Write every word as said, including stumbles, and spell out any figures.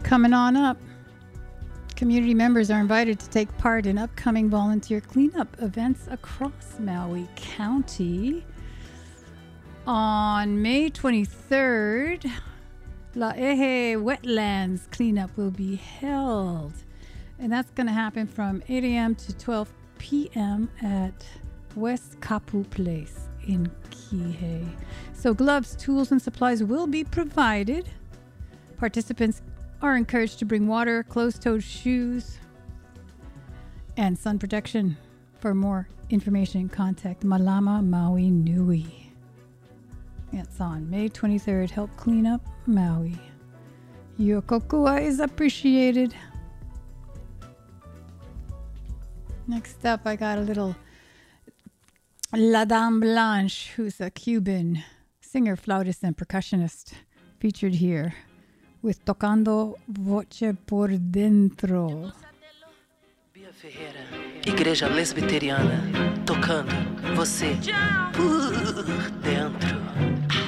coming on up. Community members are invited to take part in upcoming volunteer cleanup events across Maui County. On May twenty-third, Laehe Wetlands cleanup will be held. And that's going to happen from eight a.m. to twelve p.m. at West Kapu Place in Kihei. So gloves, tools, and supplies will be provided. Participants are encouraged to bring water, closed-toed shoes, and sun protection. For more information, contact Malama Maui Nui. It's on May twenty-third. Help clean up Maui. Your kokua is appreciated. Next up, I got a little La Dame Blanche, who's a Cuban singer, flautist, and percussionist, featured here with Tocando Voce por Dentro. Bia Ferreira, Igreja Lesbiteriana, tocando você por dentro.